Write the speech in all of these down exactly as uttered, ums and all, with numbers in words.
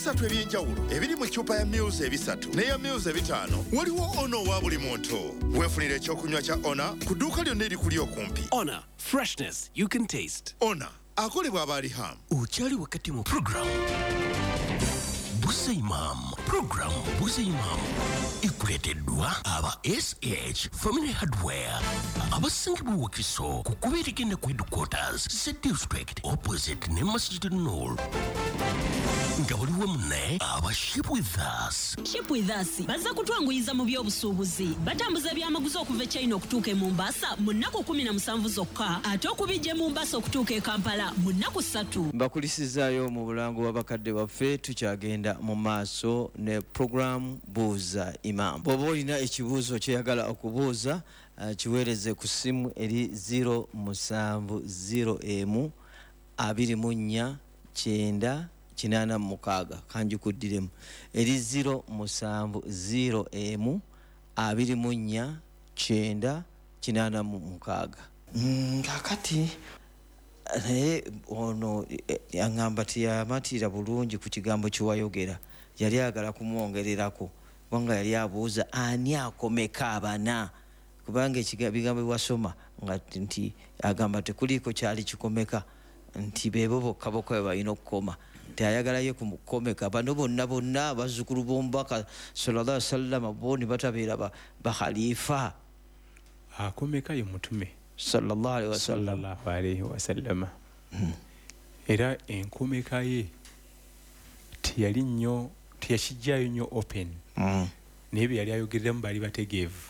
ebisatu ebyenjawulo ebiri mu ccupa ya Muse ebisatu n'eya Muse ebitaano. Waliwo Ono wa buli muntu. Weefunira ekyokunywa kya Ona ku dduuka lyonna erikuli okumpi. Ona, freshness you can taste. Ona akolebwa Abaliham. Ukyali wakati mu program Busa Imam. Program Busa Imam ikuleteddwa aba S H Family Hardware abasinga Wakiso ku kubeerigenda ku headquarters Z District opposite ne Masjid Noor. Nga waliwo munne aba Ship With Us. Ship With Us baza kutwanguyiza mu by'obusuubuzi batambuza byamaguzi okuva e China okutuuka e Mombasa mu nnaku kumi na musanvu zokka ate okubijja e Mombasa okutuuka e Kampala mu nnaku ssatu. Mbakulisizaayo mu bulango bw'abakadde baffe tukyagenda mu maaso ne program Buuza Imam. Bw'oba olina ekibuuzo kyeyagala okubuuza uh, kiweereze ku ssimu eri zero musanvu zero emu abiri mu nnya kyenda kinaana mukaaga kanjikuddiremu eri zero musanvu zero emu abiri mu nnya kyenda kinaana mukaaga. Kakati naye ono yaŋŋamba tiyamatiira bulungi ku kigambo kiwayogera yali ayagala kumwongererako kubanga yali abuuza ani akomeka abana kubanga ebigambo byewasoma nga nti agamba tekuliiko kyali kikomeka nti beebo bokka bokka bwe balina okukoma nti ayagalayo kumukomeka bano bonna bonna abazzukulu b'omubaka sallallahu alaihi wasallam boni batabeera bakhalifa akomeka ye mutume sallallahu alaihi wasallam sallallahu alaihi wasallam. Era enkomeka ye tiyali nnyo tiyakijjayo nnyo open naye bye yali ayogereramu baali bategeevu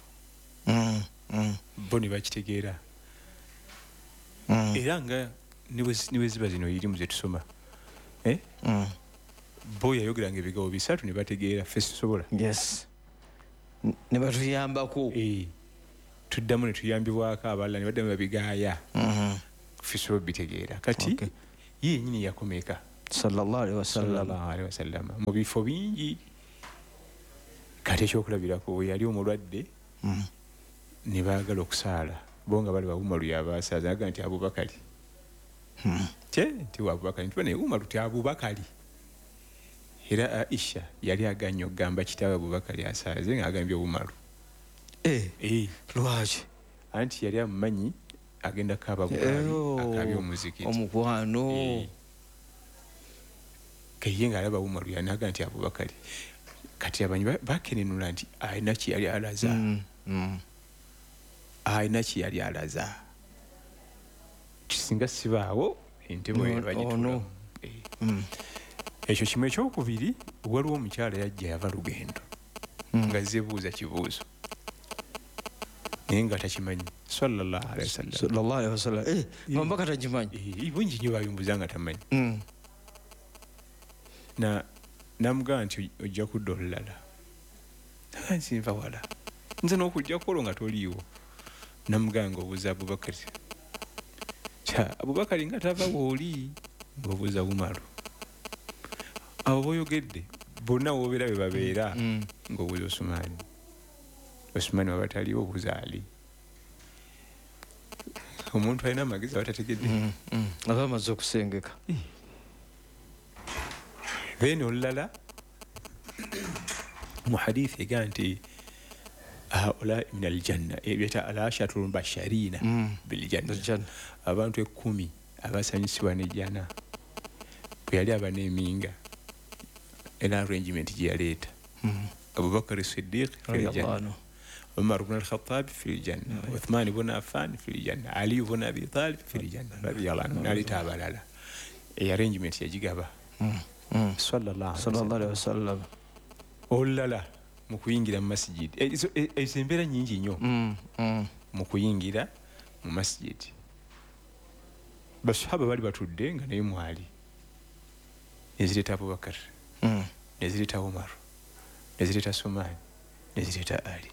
bo ne bakitegeera era nga niwe ziba zino irimu ze tusoma bo yayogeranga ebigambo bisatu ne bategeera ffe sisobola ne batuyambako tuddamu ne tuyambibwako abalala ne baddamu babigaaya ffe sobola bitegeera kati ye yennyini yakomeka sallallahu alaihi wasallam mu bifo bingi. Kati ekyokulabirako we yali omulwadde ne baagala okusaala bo nga bali Umaru yabasaaza aga nti Abubakari kye nti Abubakari nti naye Umaru ti Abubakari. Era Aisha yali aganye okugamba kitaawe Abubakari asaaze ng'agambye Umaru lwaki anti yali amumanyi agenda kaaba bukaabi akaabye omuzikiti omukwano keye ng'alaba Umaru yanaga nti Abubakari. Kati abanyi bakenenula nti alina ki yali alaza alina ki yali alaza kisinga sibaawo entebo yabagitula. Ekyo kimu ekyokubiri waliwo omukyala yajja yava lugendo nga zebuuza kibuuzo naye nga takimanyi sallallahu alaihi wasallam sallallahu alaihi wasallam eh mambaka takimanyi bungi nnyo bayumbuza nga tamanyi na namugamba nti ojja kudda olulala nsinva wala nze n'okujja kukola nga toliiwo. Namugamba ng'obuuza Abubakari kya Abubakari nga tava wooli ng'obuuza Umaru abo boyogedde bonna wobeera be babeera ng'obuuza Osumani Osumani waba taliwo obuuza Ali. Omuntu alina amagezi abatategedde aba amaze okusengeka. Bene olulala mu hadithi ega nti haula min aljanna ebita alashatul basharina bil janna abantu ekumi abasanyisibwa n'ejjana bwe yali abana eminga era arrangement gye yaleeta Abubakar Siddiq fil janna Umar ibn al-Khattab fil janna Uthman ibn Affan fil janna Ali ibn Abi Talib fil janna radiyallahu anhu nalita abalala e arrangement yagigaba sallallahu alaihi wasallam. Olala mu kuyingira mu masjid ezo embeera nnyingi nnyo mu kuyingira mu masjid basahaba bali batudde nga naye mwali nezireta Abubakar nezireta Umar nezireta Sumani nezireta Ali.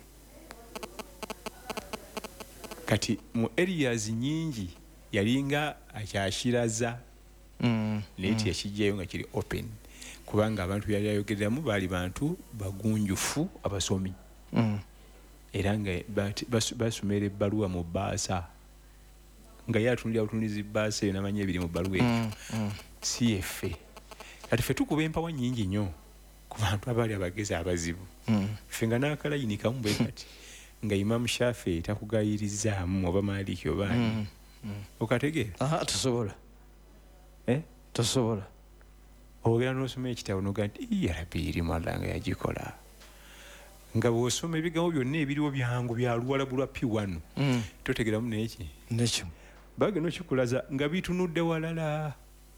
Kati mu areas nyingi yalinga akyashiraza naye tiyakijjayo nga kiri open kubanga abantu byali ayogereramu baali bantu bagunjufu abasomi era nga basomera ebbaluwa mu bbaasa nga ye atunulira butunulizi bbaasa eyo n'amanya ebiri mu bbaluwa ekyo si yeffe kati ffe tukuba empawa nnyingi nnyo ku bantu abaali abagezi abazibu ffe nga n'akalayini kamu bwe kati nga Imam Shafi takugayirizaamu oba Maliki oba ani okategeera aha tosobola eh tosobola ogera n'osoma ekitabo noga nti ya Rabbi irimu Allah nga yagikola nga bw'osoma ebigambo byonna ebiriwo byangu bya Luwarabu lwa P one totegeramu n'eki nekyo bagenda okikulaza nga bitunudde walala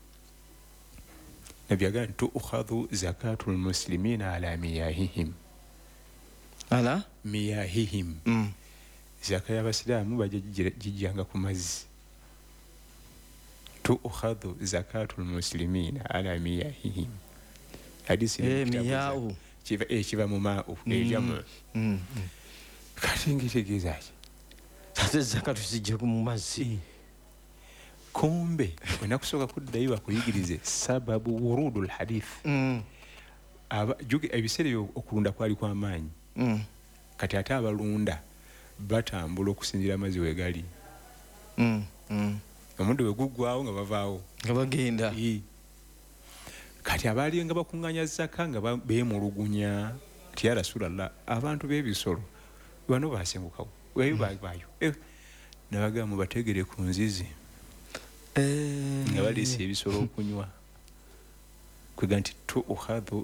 nabyaga nti ukhadhu zakatul muslimina ala miyahihim ala miyahihim mm. zaka y'abasiraamu bajja gijjanga ku mazzi tu ukhadhu zakatul muslimina ala miyahihim hadisi eh miyau kiva ekiva mu maau ejamu mm. kati ngitegeeza ki ate zakatu zijja ku mazzi kumbe wenakusooka kuddayo bakuyigirize sababu wurudul hadith mm. aba juge ebiseera ebyo okulunda kwali kw'amaanyi mm. kati ate abalunda batambula okusinzira amazzi wegali mm. mm. omuddo bwe guggwawo nga bavaawo nga bagenda kati abaali nga bakuŋŋaanya zaka nga beemulugunya ti ya Rasulallah abantu b'ebisolo bano baasengukawo weyo baayo nabaga mubategere ku nzizi nga baleese ebisolo okunywa kwega nti tuukhadhu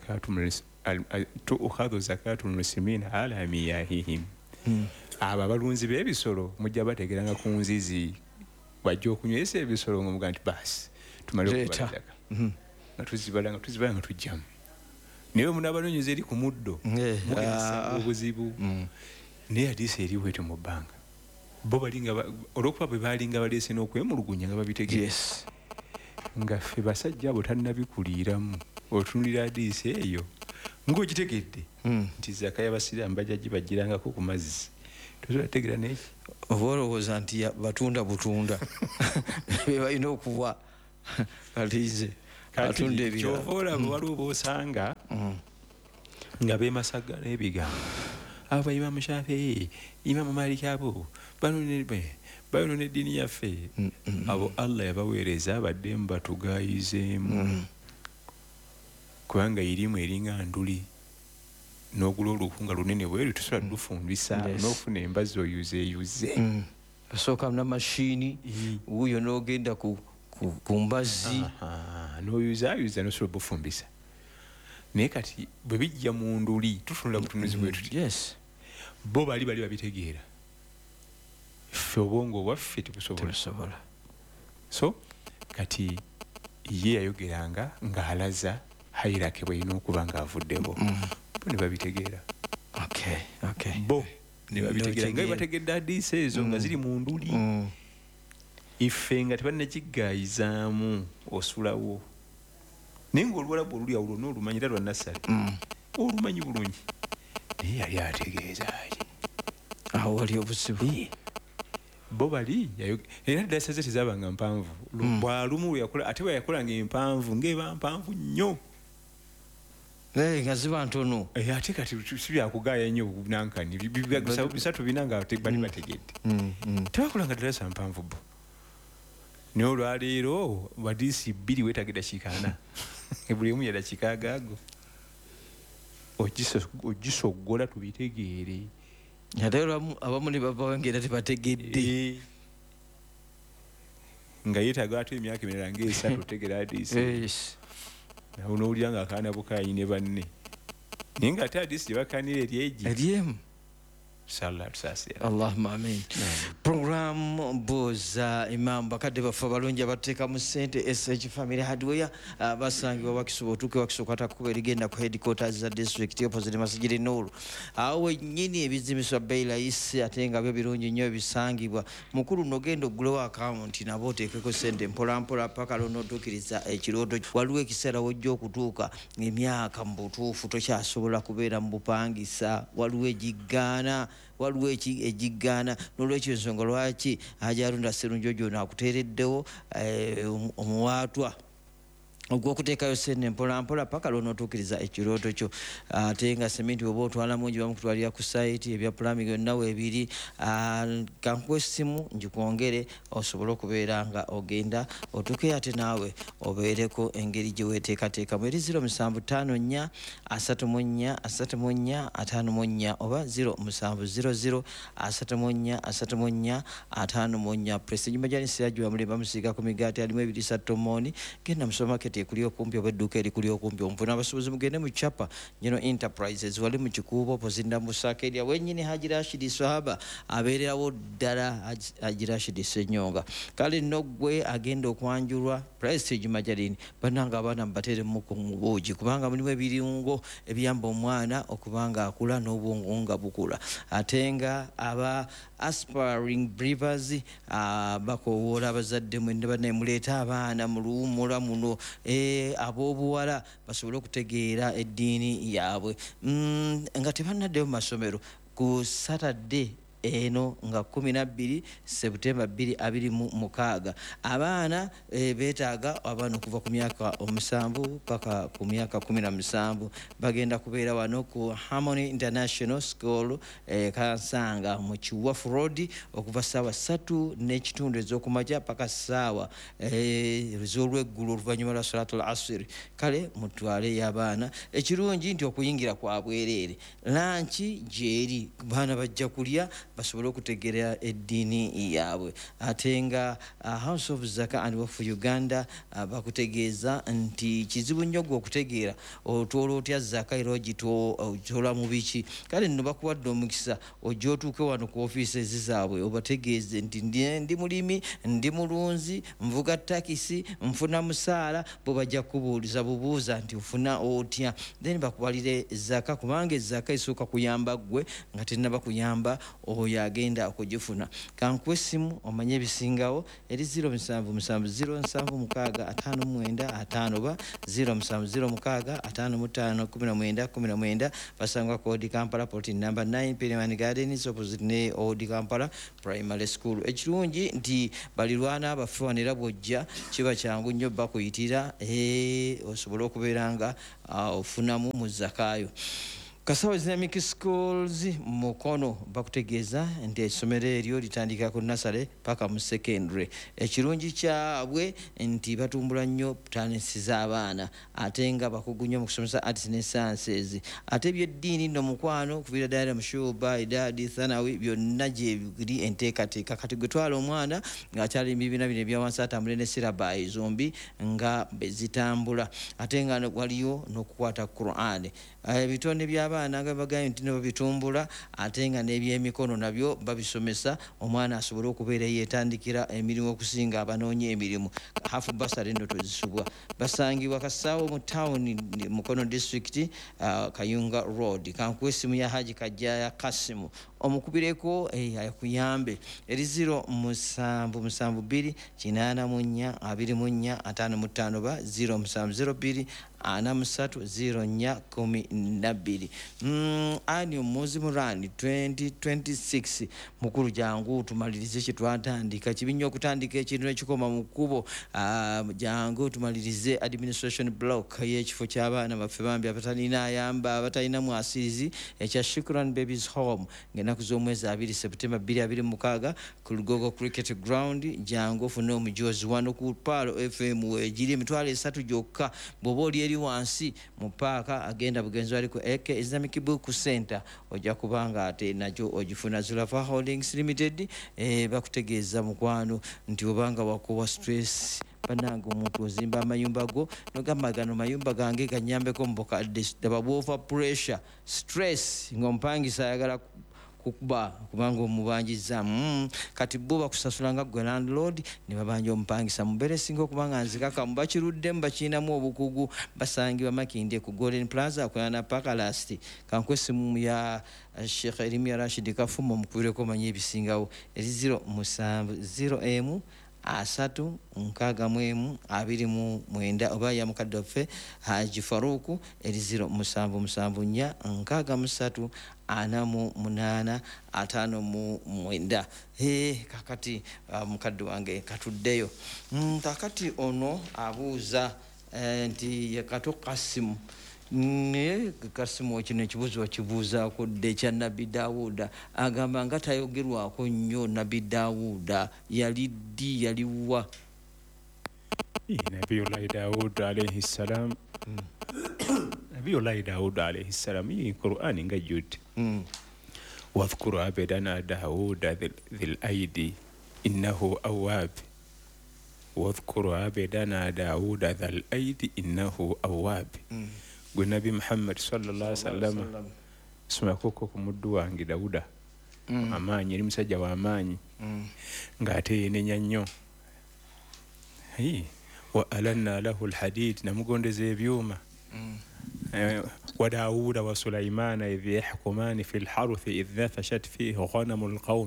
zakatu muslimina ala miyahihim abo abalunzi b'ebisolo mujja bategeranga ku nzizi bajja okunywesa ebisolo nga muga nti baasi tumale okubalaka nga tuzibala nga tuzibala nga tujjamu naye munaabanoonyeza eri ku muddo mugenda obuzibu naye hadisi eriwo etyo mu bbanga bo balinga olwokuba bwe baalinga baleese n'okwemulugunya nga babitegeera yes. nga ffe basajja abo tannabikuliiramu otunulira hadisi eyo ng'ogitegedde mm. nti zaka y'abasiraamu bajja gibagirangako ku mazzi tozolategeera neki oba olowooza nti batunda butunda be balina okuwa alize atunda ebirala kyova olaba waliwo boosanga nga beemasaga n'ebigambo abo Imamu Shafi'i Imamu Maliki abo bayono n'eddiini yaffe abo Allah yabaweereza baddemu batugayizeemu kubanga irimu eringa nduli n'ogula oluku nga lunene bweru tusobola lufumbisa n'ofuna embazzi oyuzeeyuze asooka n'amashini wuuyo n'ogenda ku mbazzi n'oyuzaayuza n'osobola bufumbisa naye kati bwe bijja mu nduli tutunula butunuzi bwe tuti bo bali bali babitegeera ffe obwongo bwaffe tebusobola so kati ye yayogeranga ng'alaza hayirake bweyina okuba ng'avuddeho bo ne babitegeera bo ne babitegeera nga bategedde hadiisi ezo nga ziri mu nduli ife nga tebannakigayizaamu osulawo naye ng'oluwarabu oluli awo lwonna olumanyira lwa nassale olumanyi bulungi naye yali ategeezaki awo wali obuzibu bo bali era ddaasa ze tezabanga mpanvu bwalumu yakola ate bwe yakolanga empanvu ng'eba mpanvu nnyo nga ziba ntono ate kati si byakugaaya nnyo nankani bisatu bina nga bali bategedde tebakolanga ddaasa mpanvu bo naye olwaleero wadisi bbiri weetagedda kikaana buli emu yadakika agaago ogisoggola tubitegeere ate abamu ne bavawo ngaera tebategedde nga yeetaaga ate emyaka emirala ngaesatu otegera hadisi nawo n'owulira nga akaana bukaayi ne banne naye nga ate hadisi gye bakaanira eryegi eryemu inshallah tusasira Allahumma amin. Program Buuza Imam bakadde baffe abalungi abateekamu ssente S H Family Hardware basangibwa Wakiso otuuke Wakiso kwata kuba erigenda ku headquarters za district opposite Masjid Noor awo nnyini ebizimiswa bei layisi ate nga byo birungi nnyo bisangibwa mukulu nogenda ogulewo account nabo oteekeko ssente mpola mpola paka lw'onootuukiriza ekirooto waliwo ekiseera wojja okutuuka emyaka mu butuufu tokyasobola kubeera mu bupangisa waliwo egigaana waliwo egigaana n'olwekyo ensonga lwaki Hajji Arunda Sserunjojo naakuteereddewo omuwaatwa ogw'okuteekayo sente mpolampola paka lw'onootuukiriza ekirooto kyo. Ate nga sementi oba otwala mungi bamukutwalira ku sayiti ebya plumbing yonna weebiri. Kankuwa essimu ngikwongere osobole okubeera nga ogenda otuuke ate naawe obeereko engeri gye weeteekateekamu. Eri ziro musanvu ttaano nnya asatu mu nnya asatu mu nnya ataano mu nnya oba ziro musanvu ziro ziro asatu mu nnya asatu mu nnya ataano mu nnya. Prestige Majani Sirajju Bamulembe bamusiiga ku migaati alimu ebiri ssatu Mooni. Genda mu supermarket ekuli okumpi oba edduuka erikuli okumpi omufuna abasuubuzi mugende mu Chapa General Enterprises wali mu Kikuubo Pozinda Musaka erya wennyini Haji Rashid Swahaba abeererawo ddala Haji Rashid Ssenyonga. Kale nno ggwe agenda okwanjulwa Prestige Majani bannanga abaana mubateeremu ku mubuugi kubanga mulimu ebirungo ebiyamba omwana okubanga akula n'obwongo nga bukula. Ate nga aba aspiring breavers uh, bakowoola abazadde mwenda bannaye muleeta abaana mu luwummula muno e, ab'obuwala basobole okutegeera eddiini yaabwe mm, nga tebannaddeyo mu masomero ku Saturday eno nga kumi na bbiri Septemba bbiri abiri mu mukaaga. Abaana e, beetaaga abaana okuva ku myaka omusanvu paka ku myaka kumi na musanvu bagenda kubeera wano ku Harmony International School e, Kansanga mu Kiwafu Road okuva ssaawa ssatu n'ekitundu ez'okumakya paka ssaawa e, ez'olweggulo oluvannyuma lwa Salatul Asiri. Kale mutwale y'abaana. Ekirungi nti okuyingira kwa bwereere lanchi gyeri baana bajja kulya basobole okutegeera eddiini yaabwe. Ate nga uh, House of Zaka and Waqf Uganda uh, bakutegeeza nti kizibu nnyo gwe okutegeera otoola otya zaka era ogitoola mu biki. Kale nno bakuwadde omukisa ojja otuuke wano ku ofiisi ezi zaabwe obategeeze nti ndi mulimi ndi mulunzi nvuga takisi nfuna musaala bo bajja kubuuliza bubuuza nti ofuna otya then bakubalire zaka kubanga ezaka esooka kuyamba ggwe nga tennaba kuyamba oyo agenda okugifuna. Kankuwa essimu omanye ebisingawo eri ziro musanvu musanvu ziro nsanvu mukaaga ataano mwenda ataano oba ziro musanvu ziro mukaaga ataano mu ttaano kumi na mwenda kumi na mwenda. Basangwa ku Old Kampala plot number nine Piriman Gardens opposite ne Old Kampala Primary School. Ekirungi nti balirwana abafuwanira bwojja kiba kyangu nnyo bakuyitira e, osobole okubeera nga uh, ofunamu mu zakaayo. Kasawa Islamic Schools Mukono bakutegeeza nti essomero eryo litandika ku nursery paka mu secondary. Ekirungi kyabwe nti batumbula nnyo talents z'abaana ate nga bakugu nnyo mu kusomesa arts ne sciences. Ate ebyeddiini nno mukwano kuviira ddala Mushuba Idadi Thanawi byonna gye biri enteekateeka. Kati gwe twala omwana ng'akyali mu bibiina bino ebya wansi atambule ne sirabayi zombi nga bezitambula. Ate nga waliyo n'okukwata Quran. Ebitonde by'abaana nga bagambye nti babitumbula ate nga n'ebyemikono nabyo babisomesa omwana asobole okubeera yeetandikira emirimu okusinga abanoonya emirimu. Hafu basale ndo tozisubwa. Basangibwa Kasaawo mu town Mukono district uh, Kayunga Road. Kankuwa essimu ya Haji Kajjaya Kasimu omukubireko eh, ayakuyambe eri ziro musanvu musanvu bbiri kinaana mu nnya abiri mu nnya ataano mu ttaano ba ziro musanvu ziro bbiri ana musatu ziro nnya kumi na bbiri. Mm, ani omuzi mu rani twenty twenty-six mukulu jangu tumalirize kye twatandika kibi nnyo okutandika ekintu ekikoma mu kkubo. Uh, jangu tumalirize administration block y'ekifo ky'abaana baffe bambi abatalina ayamba abatalina mwasirizi ekya Shukran Babies Home ng'ennaku z'omwezi abiri Septemba bbiri abiri mu mukaaga ku Lugogo Cricket Ground. Jangu ofune omujozi wano ku Palo F M weegiri emitwalo esatu gyokka bw'oba oli eri wansi mu paaka agenda bugenzi wali ku Eke Islamic Book Center ojja kubanga ate nakyo ogifuna. Zulafa Holdings Limited eh, bakutegeeza mukwano nti obanga wakuwa stress bananga omuntu ozimba amayumba go nogamba gano mayumba gange ganyambeko mubukadde daba bwova pressure stress ng'omupangisa ayagala kukuba kubanga omubanjiza mm, kati bo bakusasula nga gwe landlord ne babanja omupangisa mubere singa okubanga nzikaka mubakiruddemu bakiinamu obukugu. Basangibwa Makindye ku Golden Plaza akolana Paka Last. Kankuwa essimu ya uh, Sheikh Elimia Rashid Kafumo omukubireko manye ebisingawo eri ziro musanvu ziro emu asatu nkaaga mu emu abiri mu mwenda oba ya mukadde waffe Haji Faruku eri ziro musanvu musanvu nnya nkaaga musatu ana mu munaana ataano mu mwenda. Hey, kakati uh, mukadde wange katuddeyo. Mm, kakati ono abuuza eh, nti yakato Kasimu naye Kasimu kino ekibuuzo wakibuuzaako dde ekya nabbi Daawuda agamba nga tayogerwako nnyo nabbi Daawuda yali ddi yaliwa nabiyullahi Daawud alayhi salam nabiyullahi Daawud alayhi salam iyi Qur'ani nga jjuti wadhkuru abdana Daawuda dhil aidi innahu awwab wadhkuru abdana Daawuda dhil aidi innahu awwab gwe nabi Muhammad sallallahu alaihi wasallam sumakoko ku muddu wange Daawuda amaanyi eri musajja wa amaanyi ng'ate yenenya nnyo wa alanna lahu alhadid namugondeza ebyuma wa Daawuda wa Sulaymana idh yahkumani fi alharthi idh nafashat fihi ghanamu alqawm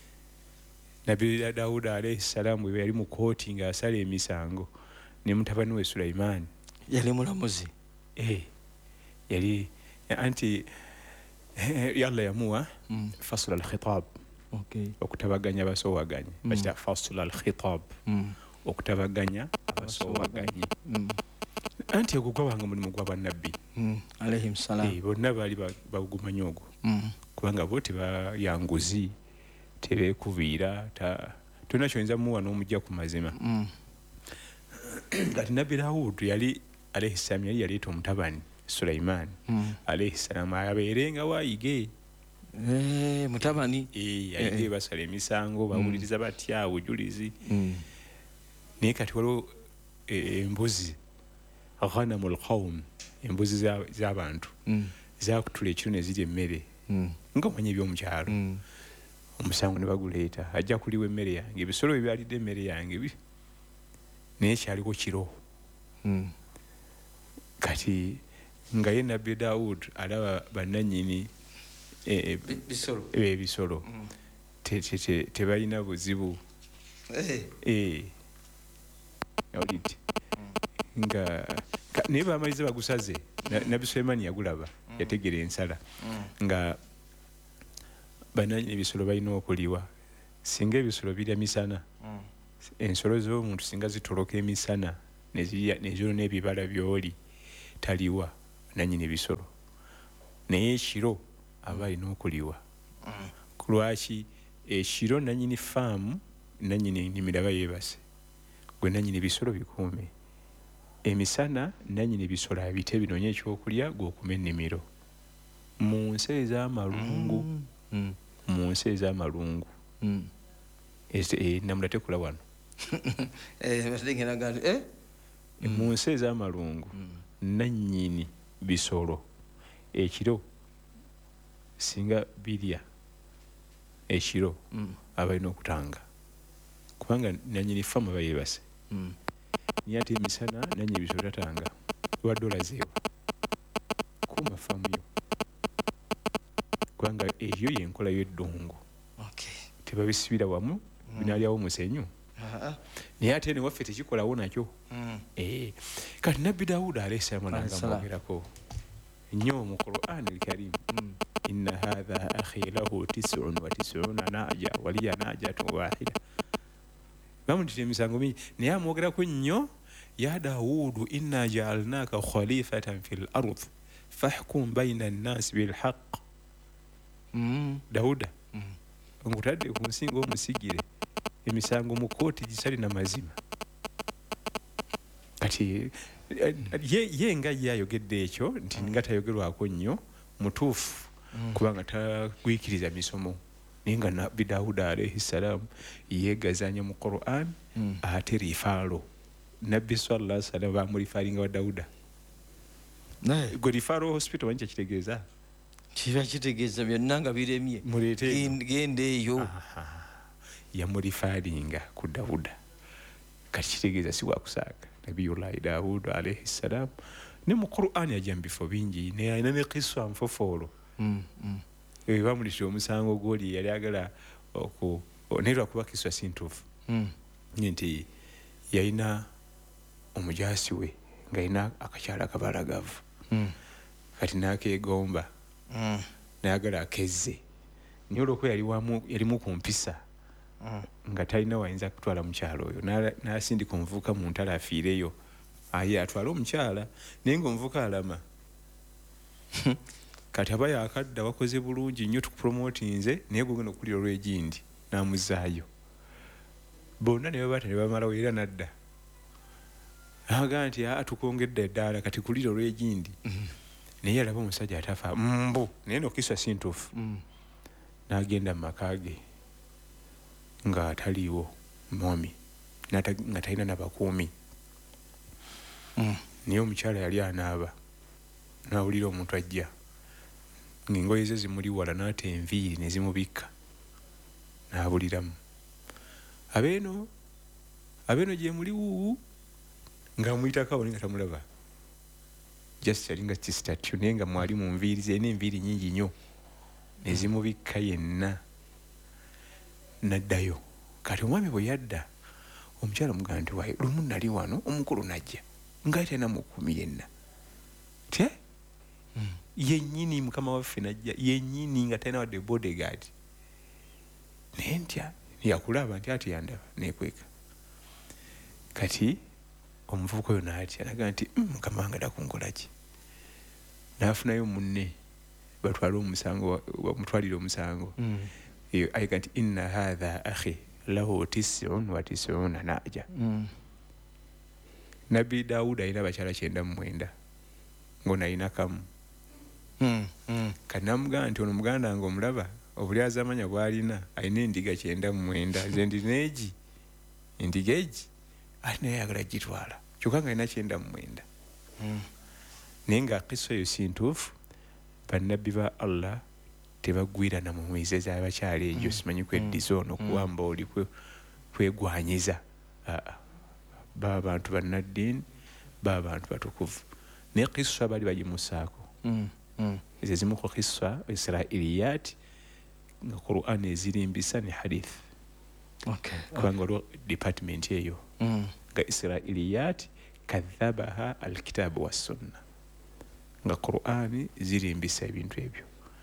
nabi Daawuda alayhi salam bwe yali mu kooti ng'asala emisango ne mutabani we Sulaymani yali mulamuzi eh yali anti yalla yamuwa mm. fasl al-khitab okay okutabaganya basowaganya mm. bachita fasl al-khitab mm. okutabaganya abasowaganya mm. anti okugwa wanga mulimu gwa bannabbi mm. alayhi salam eh bonna bali bagumanya ogwo mm. kubanga boti bayanguzi tebekubira ta tunachoyinza muwa n'omujja ku mazima mm. kati nabbi Daawud yali alayhi salam yali yaleeta omutabani Sulaiman mm. alayhi salam abeerenga waayige eh mutabani eh ayige eh. basala emisango bawuliriza mm. batya obujulizi mm. naye kati waliwo embuzi ghanamul qawm embuzi z'abantu mm. zakutula ekiro ne zirya emmere mm. nga omanya ebyomukyalo mm. omusango ne baguleeta ajja kuliwa emmere yange ebisolo ebyalidde emmere yange bi naye kyaliko kiro mm. kati nga ye nabbi Daawud alaba bannannyini bisolo ebisolo tebalina buzibu eh awulidde nga naye bamalize bagusaze nabbi Sulaiman yagulaba yategera ensala nga bannannyini ebisolo balina okuliwa singa ebisolo birya misana ensolo z'omuntu singa zitoloka emisana neziro n'ebibala byoli taliwa nanyini ebisolo naye ekiro aba alina okuliwa kulwaki ekiro nanyini faamu nanyini ennimiro aba yeebase gwe nanyini ebisolo bikuume emisana nanyini ebisolo abite binonye ekyokulya gw'okuma ennimiro mu nsi ez'amalungu mu nsi ez'amalungu namula tekula wano mu nsi ez'amalungu nanyini bisolo ekiro singa birya ekiro mm. abalina okutanga kubanga nanyini faamu aba yeebase mm. naye ate emisana nanyini bisolo tatanga lwa dola zeewa kuuma faamu yo kubanga eyo yenkola y'eddungu okay. tebabisibira wamu mm. binaalyawo musenyu uh-huh. naye ate newaffe tekikolawo nakyo mm. eh. kati nabbi Daawuda alayhi salamu nangamwogerako nnyo mu Qur'an al-Karim mm. inna hadha akhi lahu tis'un wa tis'una naja waliya najatun wahida bamutira emisango mingi naye amwogerako nnyo ya Daawudu inna ja'alnaka khalifatan fil ard fahkum bayna an-nas bil haqq mm. Daawuda mm. ngutadde ku nsi ng'omusigire emisango mu kooti gisali na mazima kati ye ye nga yayogedde ekyo nti nga tayogerwako nnyo mutuufu mm. kubanga tagwikiriza misomo naye nga nabbi Daawuda alayhi salam yeegazanya mu Qur'an mm. ate rifaalo nabbi sallallahu alaihi wasallam bamulifaalinga wa Daawuda naye gwe rifaalo hospital wanyi kyekitegeeza kiba kitegeeza byonna nga biremye genda eyo yamulifaalinga ku Daawuda kati kitegeeza si wakusaaka nabiyullahi Daawud alayhi salam ne mu Qur'an yajja mu bifo bingi naye alina ne kisa nfofoolo mm, mm. e bamulisa omusango gwoli yali agala oku naye lwakuba kisa si ntuufu mm. nti yalina omujaasi we ng'alina akakyala akabalagavu mm. kati n'akeegomba mm. nayagala akezze naye olwokuba yali wamu yalimu ku mpisa mm. nga talina wayinza kutwala mukyalo oyo n'asindika omuvubuka mu ntalo afiireyo aye atwala omukyala naye ng'omuvuka alama kati aba yakadda wakoze bulungi nnyo tukupromotinze naye gwegenda okukulira olw'egindi n'amuzaayo bonna ne babata ne bamalawo era nadda aga nti aa tukongedde eddaala kati kulira olw'egindi naye alaba omusajja atafa mbu naye nokiswa si ntuufu n'agenda mu maka ge nga ataliiwo mwami nga talina nabakuumi naye omukyala yali anaaba n'awulira omuntu ajja ng'engoye ze zimuli wala n'ata enviiri ne zimubikka n'abuliramu abeeno abeeno gye muli wuuwu ng'amuyitako awo nga tamulaba just yali nga kistatue naye nga mwali mu nviiri ze n'enviiri nnyingi nnyo ne zimubikka yenna n'addayo kati omwami bwe yadda omukyala mugamba nti waaye lumu nali wano omukulu najja nga talina mukuumi yenna tye yennyini mukama waffe najja yennyini nga talina wadde bodyguard naye ntya yakulaba nti ati yandaba nekweka kati omuvubuka oyo n'atya naga nti mukama wange dakunkolaki n'afunayo munne batwale omusango bamutwalire omusango eyo ayika nti inna hatha akhi lahu tisiun wa tisiuna naja nabbi Dawuda alina abakyala kyenda mu mwenda ng'ono alina kamu kati namugamba nti ono muganda wange omulaba obulyazamanya bw'alina alina endiga kyenda mu mwenda ze ndina egi endiga egi ate naye ayagala gitwala kyokka nga alina kyenda mu mwenda naye nga kiso eyo si ntuufu bannabbi ba Allah tebagwirana mu mwize z'abakyala egyo simanyi kweddiza ono kuwamba oli kwegwanyiza baba abantu bannaddiini baba abantu batukuvu naye kiswa bali bagimusaako ezo ezimu ku kiswa israiliyat nga Qur'an ezirimbisa ne hadith kubanga olwo department eyo nga israiliyat kadhabaha alkitabu wassunna nga Qur'an zirimbisa ebintu ebyo